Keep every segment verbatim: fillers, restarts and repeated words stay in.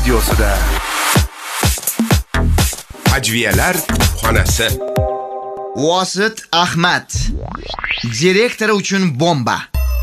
studiosida Ajviyalar xonasi. Vosit Ahmad, direktor uchun bomba.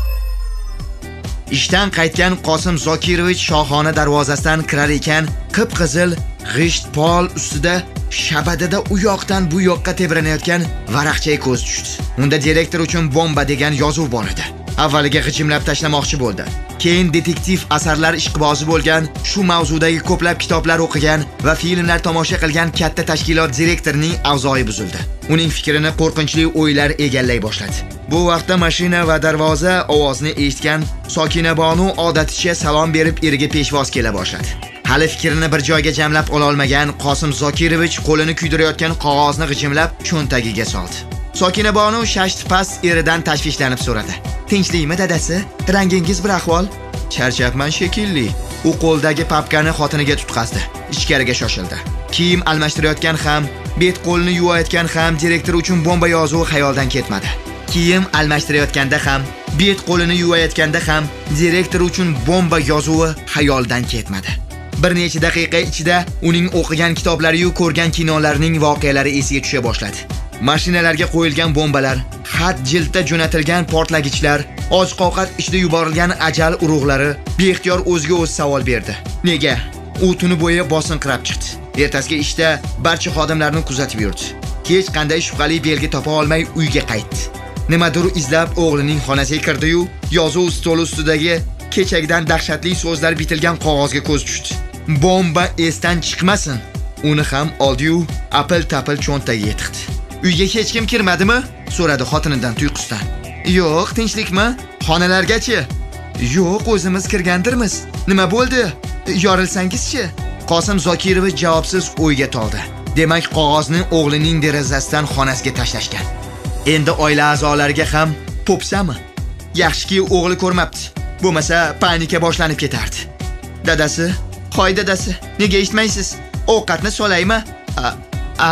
Ishdan qaytgan Qosim Zokirovich shohona darvozasidan kirar ekan, qip-qizil g'isht pol ustida shabadada u yoqdan bu yoqqa tebranayotgan varaqchaga ko'z tushdi. Unda direktor uchun bomba degan yozuv bor edi. Avvaliga g'ijimlab tashlamoqchi bo'ldi. Keyin detektiv asarlar ishqibozi bo'lgan, shu mavzudagi ko'plab kitoblar o'qigan va filmlar tomosha qilgan katta tashkilot direktorining a'zoyi buzildi. Uning fikrini qo'rqinchli o'ylar egallay boshladi. Bu vaqtda mashina va darvoza ovozni eshitgan Sokinabonu odaticha salom berib eriga peshvoz kela boshladi. Hali fikrini bir joyga jamlab ola olmagan Qosim Zokirovich qo'lini kuydirayotgan qog'ozni g'ijimlab cho'ntagiga soldi. Sokinabonu shashti past eridan tashvishlanib so'radi. Tinchlikmi dadasi? Rangingiz bir ahvol? Charchabman shekilli. U qo'ldagi papkani xotiniga tutqazdi. Ichkariga shoshildi. Kiyim almashtirayotgan ham, bet qo'lini yuvayotgan ham direktor uchun bomba yozuvi xayoldan ketmadi. Kiyim almashtirayotganda ham, bet qo'lini yuvayotganda ham direktor uchun bomba yozuvi xayoldan ketmadi. Bir necha daqiqa ichida uning o'qigan kitoblari yu ko'rgan kinolarining voqealari esiga tusha boshladi. Mashinalarga qo'yilgan bombalar, xat jildda jo'natilgan portlagichlar, oziq-ovqat ichida yuborilgan ajal urug'lari beixtiyor o'ziga o'zi savol berdi. Nega? U tuni bo'yi bosinqirab chiqdi. Ertasiga ishda barcha xodimlarni kuzatib yurdi. Hech qanday shubhali belgi topa olmay uyga qaytdi. Nimadir izlab o'g'lining xonasiga kirdi-yu, yozuv stoli ustidagi kechagdan dahshatli so'zlar bitilgan qog'ozga ko'z tushdi. Bomba esdan chiqmasin. Uni ham oldi-yu, apil-tapil cho'ntagiga tiqdi. Uyga hech kim kirmadimi? So'radi xotinidan tuyqusdan. Yo'q, tinchlikmi? Xonalargachi? Yo'q, o'zimiz kirgandirmiz. Nima bo'ldi? Yorilsangizchi? Qosim Zokirovich javobsiz o'yga toldi. Demak, qog'ozni o'g'lining derazasidan xonasiga tashlashgan. Endi oila a'zolariga ham popsami? Yaxshiki o'g'li ko'rmabdi. Bo'lmasa panika boshlanib ketardi. Dadasi, qo'y dadasi, nega eshitmaysiz? Ovqatni solaymi? A, a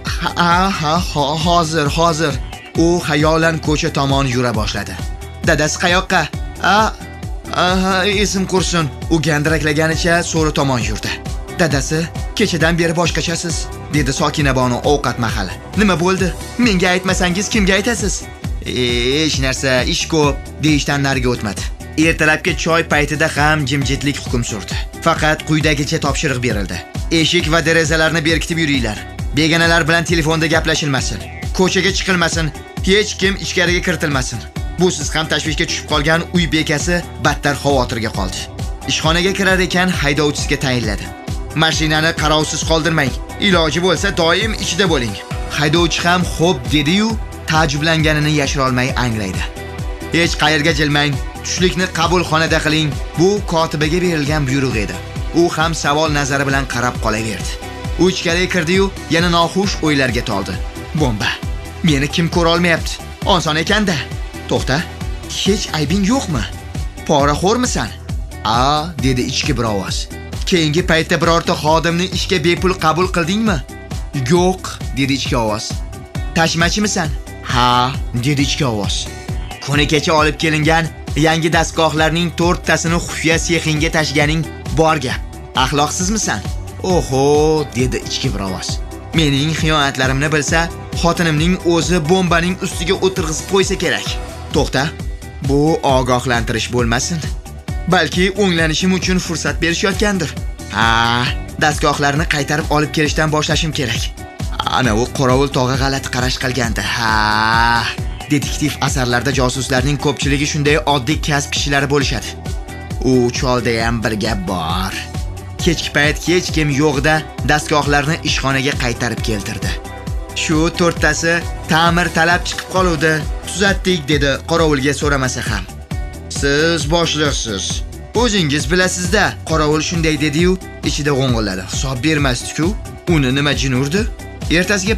Ha, ha, ha, hozir, hozir. U xayolan ko'cha tomon yura boshladi. Dadasi qayoqqa? A, aha, esim qursin. U gandiraklaganicha so'ri tomon yurdi. Dadasi, kechadan beri boshqachasiz, dedi Sokinabonu ovqat mahali. Nima bo'ldi? Menga aytmasangiz kimga aytasiz? Hech narsa, ish ko'p, deyishdan nariga o'tmadi. Ertalabki choy paytida ham jimjitlik hukm surdi. Faqat quyidagicha topshiriq berildi. Eshik va derazalarni berkitib yuringlar. Begonalar bilan telefonda gaplashilmasin. Ko'chaga chiqilmasin, hech kim ichkariga kiritilmasin. Bu siz ham tashvishga tushib qolgan uy bekasi battar xavotirga qoldi. Ishxonaga kirar ekan haydovchisiga tayinladi. Mashinani qarovsiz qoldirmang. Iloji bo'lsa doim ichida bo'ling. Haydovchi ham xo'p dedi-yu, ta'jublanganini yashira olmay anglaydi. Hech qayerga jilmang. Tushlikni qabulxonada qiling. Bu kotibaga berilgan buyruq edi. U ham savol nazari bilan qarab qolaverdi. U ichkariga kirdi-yu, yana noxush o'ylarga toldi. Bomba. Meni kim ko'ra olmayapti? Oson ekanda. To'xta. Hech aybing yo'qmi? Poraxo'rmisan? A, dedi ichki bir ovoz. Keyingi paytda birorta xodimni ishga bepul qabul qildingmi? Yo'q, dedi ichki ovoz. Tashmachimisan? Ha, dedi ichki ovoz. Kuni kecha olib kelingan yangi dastgohlarning to'rttasini xufiya sexinga tashganing bor gap. Axloqsizmisan? Oho, dedi ichki bir ovoz. Mening xiyonatlarimni bilsa, xotinimning o'zi bombaning ustiga o'tirg'izib qo'ysa kerak. To'xta, bu ogohlantirish bo'lmasin. Balki o'nglanishim uchun fursat berishayotgandir. Ha, dastgohlarni qaytarib olib kelishdan boshlashim kerak. Ana u qorovul tog'a g'alati qarash qilgandi. Ha, detektiv asarlarda josuslarning ko'pchiligi shunday oddiy kasb kishilari bo'lishadi. U cholda ham bir gap bor. Kechki payt hech kim yo'g'ida dastgohlarni ishxonaga qaytarib keltirdi. Shu to'rttasi ta'mir talab chiqib qoluvdi. Tuzatdik, dedi qorovulga so'ramasa ham. Siz boshliqsiz. O'zingiz bilasiz-da, qorovul shunday dedi-yu, ichida g'o'ng'illadi. Hisob bermasdi-ku. Uni nima jin urdi? Ertasiga